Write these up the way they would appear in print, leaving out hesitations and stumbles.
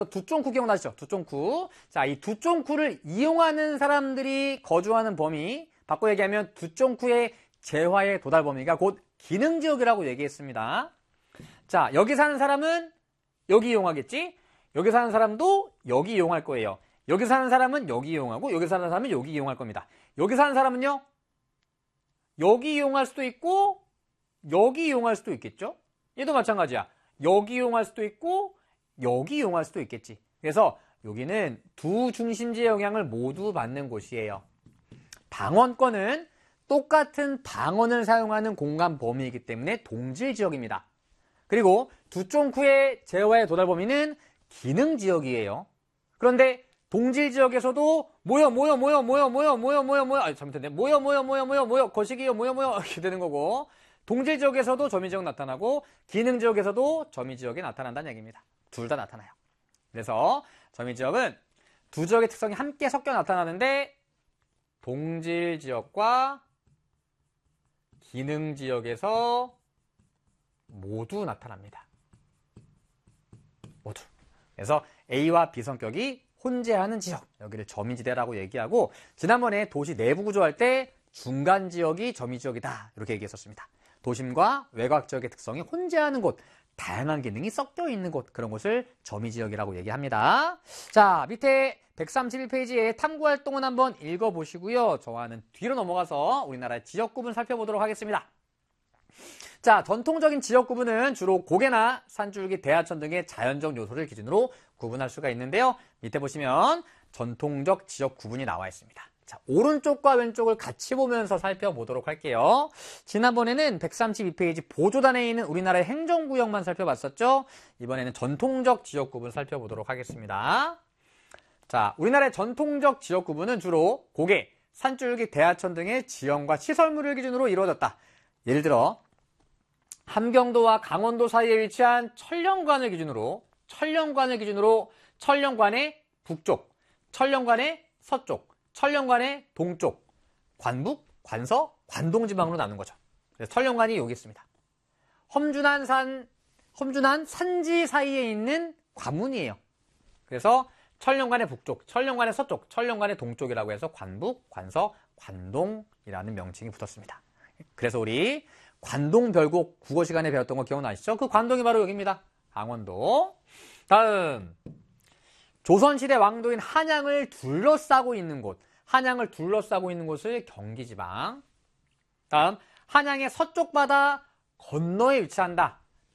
두쫑쿠 기억나시죠? 두쫑쿠. 자, 이 두쫑쿠를 이용하는 사람들이 거주하는 범위, 바꿔 얘기하면 두쫑쿠의 재화의 도달 범위가 곧 기능지역이라고 얘기했습니다. 자, 여기 사는 사람은 여기 이용하겠지? 여기 사는 사람도 여기 이용할 거예요. 여기 사는 사람은 여기 이용하고 여기 사는 사람은 여기 이용할 겁니다. 여기 사는 사람은요? 여기 이용할 수도 있고 여기 이용할 수도 있겠죠? 얘도 마찬가지야. 여기 이용할 수도 있고 여기 이용할 수도 있겠지. 그래서 여기는 두 중심지의 영향을 모두 받는 곳이에요. 방언권은 똑같은 방언을 사용하는 공간 범위이기 때문에 동질지역입니다. 그리고 두쫑쿠의 재화의 도달 범위는 기능지역이에요. 그런데 동질지역에서도 모여 잘못했네. 모여 거시기요 모여 이렇게 되는 거고, 동질지역에서도 점유지역 나타나고 기능지역에서도 점유지역이 나타난다는 얘기입니다. 둘 다 나타나요. 그래서 점유지역은 두 지역의 특성이 함께 섞여 나타나는데 동질지역과 기능지역에서 모두 나타납니다. 모두. 그래서 A와 B 성격이 혼재하는 지역, 여기를 점유지대라고 얘기하고, 지난번에 도시 내부 구조할 때 중간 지역이 점유지역이다 이렇게 얘기했었습니다. 도심과 외곽 지역의 특성이 혼재하는 곳, 다양한 기능이 섞여 있는 곳, 그런 곳을 점유지역이라고 얘기합니다. 자, 밑에 131페이지에 탐구활동은 한번 읽어보시고요. 저와는 뒤로 넘어가서 우리나라의 지역 구분 살펴보도록 하겠습니다. 자, 전통적인 지역 구분은 주로 고개나 산줄기, 대하천 등의 자연적 요소를 기준으로 구분할 수가 있는데요. 밑에 보시면 전통적 지역 구분이 나와 있습니다. 자, 오른쪽과 왼쪽을 같이 보면서 살펴보도록 할게요. 지난번에는 132페이지 보조단에 있는 우리나라의 행정구역만 살펴봤었죠. 이번에는 전통적 지역 구분 살펴보도록 하겠습니다. 자, 우리나라의 전통적 지역 구분은 주로 고개, 산줄기, 대하천 등의 지형과 시설물을 기준으로 이루어졌다. 예를 들어 함경도와 강원도 사이에 위치한 천령관을 기준으로 천령관의 북쪽, 천령관의 서쪽, 천령관의 동쪽, 관북, 관서, 관동지방으로 나눈 거죠. 그래서 천령관이 여기 있습니다. 험준한 산지 사이에 있는 관문이에요. 그래서 천령관의 북쪽, 천령관의 서쪽, 천령관의 동쪽이라고 해서 관북, 관서, 관동이라는 명칭이 붙었습니다. 그래서 우리 관동별곡 국어 시간에 배웠던 거 기억나시죠? 그 관동이 바로 여기입니다. 강원도. 다음, 조선시대 왕도인 한양을 둘러싸고 있는 곳을 경기지방. 다음, 한양의 서쪽 바다 건너에 위치한다.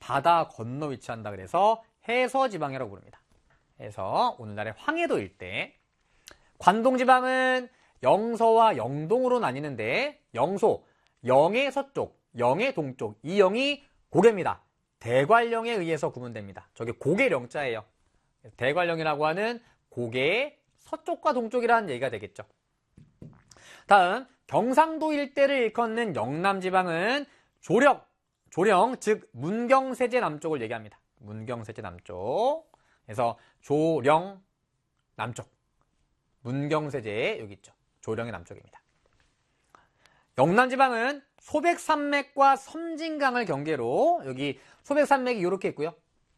그래서 해서지방이라고 부릅니다. 그래서 오늘날의 황해도 일대. 관동지방은 영서와 영동으로 나뉘는데, 영소, 영의 서쪽, 영의 동쪽, 이 영이 고개입니다. 대관령에 의해서 구분됩니다. 저게 고개령자예요. 대관령이라고 하는 고개의 서쪽과 동쪽이라는 얘기가 되겠죠. 다음, 경상도 일대를 일컫는 영남지방은 조령, 즉 문경세제 남쪽을 얘기합니다. 문경세제 남쪽. 그래서 조령 남쪽, 문경세제 여기 있죠. 조령의 남쪽입니다. 영남지방은 소백산맥과 섬진강을 경계로, 여기 소백산맥이 이렇게 있고요.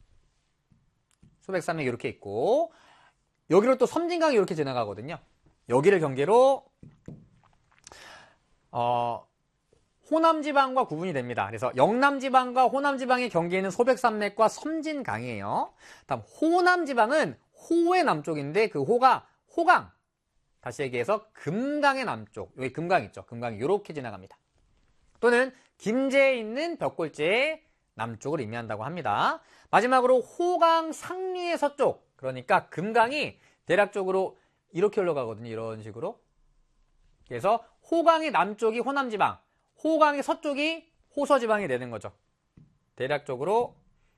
소백산맥이 이렇게 있고, 여기로 또 섬진강이 이렇게 지나가거든요. 여기를 경계로 호남지방과 구분이 됩니다. 그래서 영남지방과 호남지방의 경계에는 소백산맥과 섬진강이에요. 다음 호남지방은 호의 남쪽인데 그 호가 호강, 다시 얘기해서 금강의 남쪽, 여기 금강 있죠. 금강이 이렇게 지나갑니다. 또는 김제에 있는 벽골제의 남쪽을 의미한다고 합니다. 마지막으로 호강 상류의 서쪽, 그러니까 금강이 대략적으로 이렇게 흘러가거든요. 이런 식으로. 그래서 호강의 남쪽이 호남지방, 호강의 서쪽이 호서지방이 되는 거죠. 대략적으로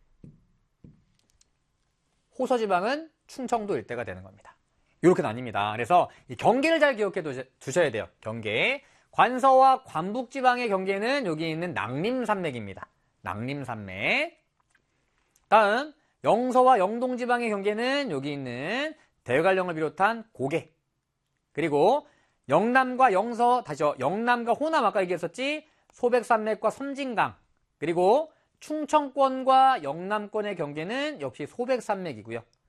호서지방은 충청도 일대가 되는 겁니다. 이렇게 나뉩니다. 그래서 이 경계를 잘 기억해 두셔야 돼요. 경계. 관서와 관북지방의 경계는 여기 있는 낭림산맥입니다. 낭림산맥. 다음, 영서와 영동지방의 경계는 여기 있는 대관령을 비롯한 고개. 그리고 영남과 영서, 다시요. 영남과 호남 아까 얘기했었지. 소백산맥과 섬진강. 그리고 충청권과 영남권의 경계는 역시 소백산맥이고요.